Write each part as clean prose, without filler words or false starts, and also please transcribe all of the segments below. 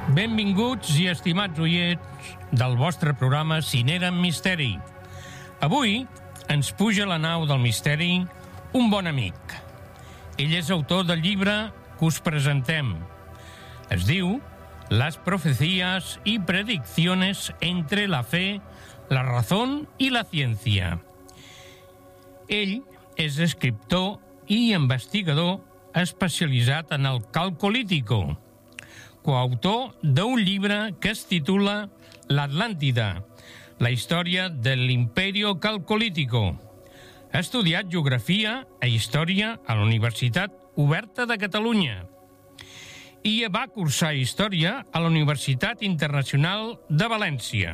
Benvinguts i estimats oients del vostre programa Cinera en Misteri. Avui ens puja a la nau del misteri un bon amic. Ell és autor del llibre que us presentem. Es diu Las profecías y predicciones entre la fe, la razón y la ciencia. Ell és escriptor i investigador especialitzat en el calcolítico, coautor d'un llibre que es titula L'Atlàntida, la història de l'Imperio Calcolítico. Ha estudiat geografia i història a la Universitat Oberta de Catalunya i va cursar història a la Universitat Internacional de València.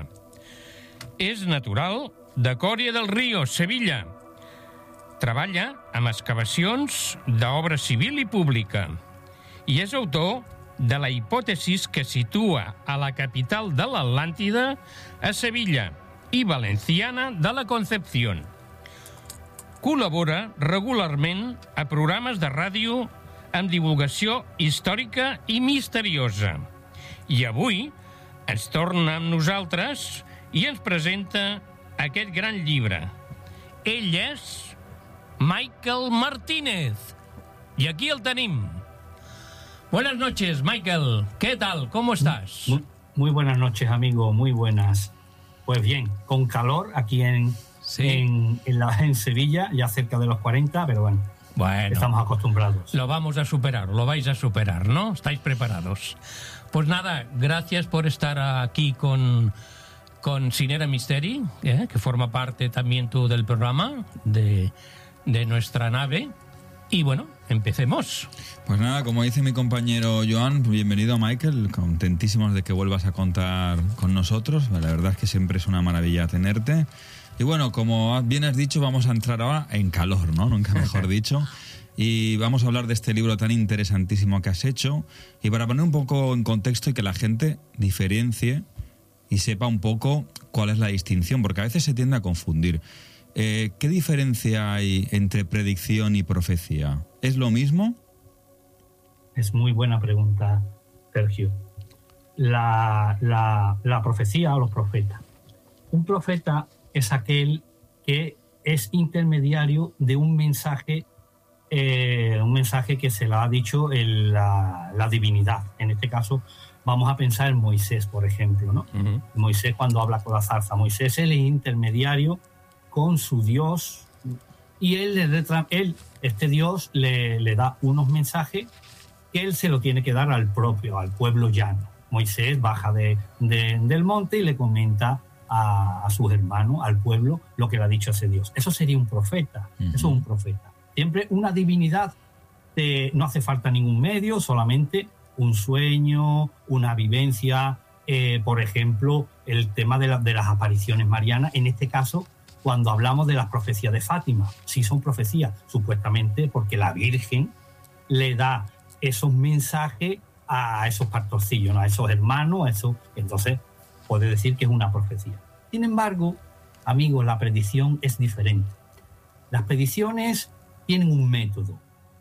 És natural de Coria del Río, Sevilla. Treballa amb excavacions d'obra civil i pública i és autor de la hipòtesis que situa a la capital de l'Atlàntida a Sevilla i Valenciana de la Concepción. Col·labora regularment a programes de ràdio amb divulgació històrica i misteriosa. I avui ens torna amb nosaltres i ens presenta aquest gran llibre. Ell és Michael Martínez. Y aquí el tenim. Buenas noches, Michael. ¿Qué tal? ¿Cómo estás? Muy buenas noches, amigo. Muy buenas. Pues bien, con calor aquí en Sevilla, ya cerca de los 40, pero bueno, estamos acostumbrados. Lo vamos a superar, lo vais a superar, ¿no? ¿Estáis preparados? Pues nada, gracias por estar aquí con Cinera Misteri, que forma parte también tú del programa de nuestra nave. Y bueno, empecemos. Pues nada, como dice mi compañero Joan, bienvenido Michael, contentísimos de que vuelvas a contar con nosotros, la verdad es que siempre es una maravilla tenerte. Y bueno, como bien has dicho, vamos a entrar ahora en calor, ¿no? Nunca mejor dicho. Y vamos a hablar de este libro tan interesantísimo que has hecho. Y para poner un poco en contexto y que la gente diferencie y sepa un poco cuál es la distinción, porque a veces se tiende a confundir. ¿Qué diferencia hay entre predicción y profecía? ¿Es lo mismo? Es muy buena pregunta, Sergio. La profecía o los profetas. Un profeta es aquel que es intermediario de un mensaje que se le ha dicho la divinidad. En este caso, vamos a pensar en Moisés, por ejemplo, ¿no? Uh-huh. Moisés, cuando habla con la zarza, Moisés es el intermediario con su Dios, y este Dios le da unos mensajes que él se lo tiene que dar al pueblo llano. Moisés baja del monte y le comenta a sus hermanos, al pueblo, lo que le ha dicho ese Dios. Eso sería un profeta. Uh-huh. Eso es un profeta. Siempre una divinidad, no hace falta ningún medio, solamente un sueño, una vivencia, por ejemplo, el tema de las apariciones marianas, en este caso, cuando hablamos de las profecías de Fátima. Sí son profecías, supuestamente, porque la Virgen le da esos mensajes a esos pastorcillos, ¿no? A esos hermanos, entonces puede decir que es una profecía. Sin embargo, amigos, la predicción es diferente. Las predicciones tienen un método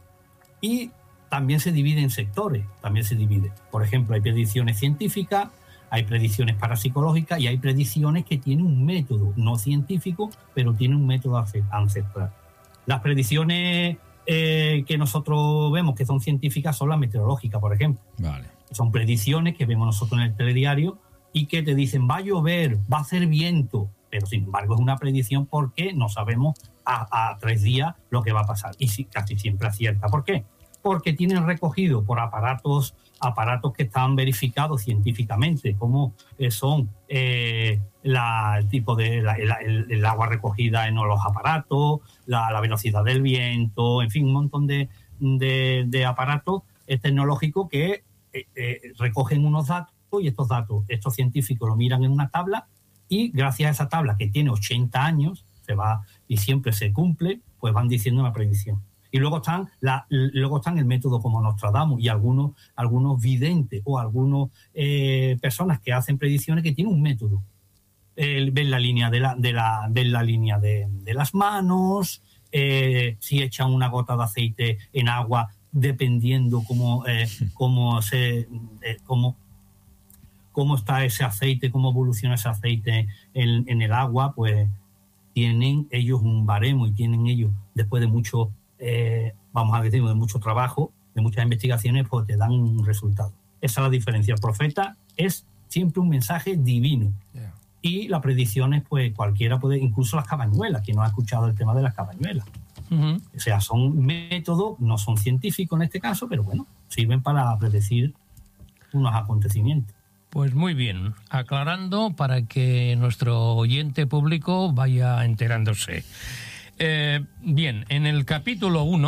y también se divide en sectores, Por ejemplo, hay predicciones científicas, hay predicciones parapsicológicas y hay predicciones que tienen un método no científico, pero tienen un método ancestral. Las predicciones que nosotros vemos que son científicas son las meteorológicas, por ejemplo. Vale. Son predicciones que vemos nosotros en el telediario y que te dicen va a llover, va a hacer viento, pero sin embargo es una predicción porque no sabemos a 3 días lo que va a pasar y casi siempre acierta. ¿Por qué? Porque tienen recogido por aparatos que están verificados científicamente, como son el tipo de el agua recogida en los aparatos, la velocidad del viento, en fin, un montón de aparatos tecnológicos que recogen unos datos, y estos científicos lo miran en una tabla y gracias a esa tabla que tiene 80 años, se va y siempre se cumple, pues van diciendo una predicción. Y luego están el método como Nostradamus y algunos videntes o algunas personas que hacen predicciones que tienen un método. Ven la línea ven la línea de las manos, si echan una gota de aceite en agua, dependiendo cómo cómo está ese aceite, cómo evoluciona ese aceite en el agua, pues tienen ellos un baremo y tienen ellos, después de mucho, vamos a decir, de mucho trabajo, de muchas investigaciones, pues te dan un resultado. Esa es la diferencia. El profeta es siempre un mensaje divino. Yeah. Y las predicciones, pues cualquiera puede, incluso las cabañuelas, quien no ha escuchado el tema de las cabañuelas. Uh-huh. O sea, son métodos, no son científicos en este caso, pero bueno, sirven para predecir unos acontecimientos. Pues muy bien, aclarando para que nuestro oyente público vaya enterándose. Bien, en el capítulo 1